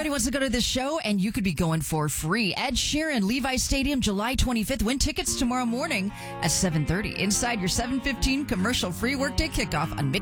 Everybody wants to go to this show, and you could be going for free. Ed Sheeran, Levi Stadium, July 25th. Win tickets tomorrow morning at 7:30 inside your 7:15 commercial-free workday kickoff on Mix.